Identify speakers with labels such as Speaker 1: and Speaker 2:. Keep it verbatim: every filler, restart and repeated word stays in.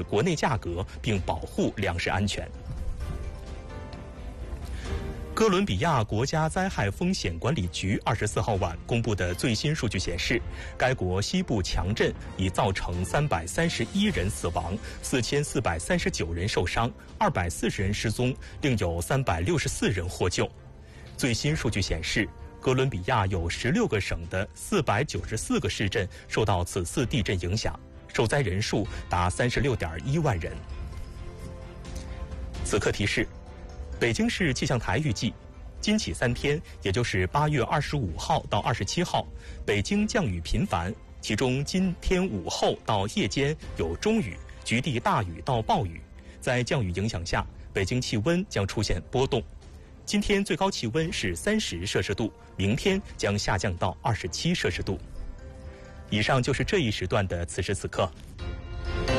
Speaker 1: 国内价格，并保护粮食安全。哥伦比亚国家灾害风险管理局二十四号晚公布的最新数据显示，该国西部强震已造成三百三十一人死亡、四千四百三十九人受伤、二百四十人失踪，另有三百六十四人获救。最新数据显示，哥伦比亚有十六个省的四百九十四个市镇受到此次地震影响，受灾人数达三十六点一万人。此刻提示。北京市气象台预计，今起三天，也就是八月二十五号到二十七号，北京降雨频繁，其中今天午后到夜间有中雨，局地大雨到暴雨。在降雨影响下，北京气温将出现波动。今天最高气温是三十摄氏度，明天将下降到二十七摄氏度。以上就是这一时段的此时此刻。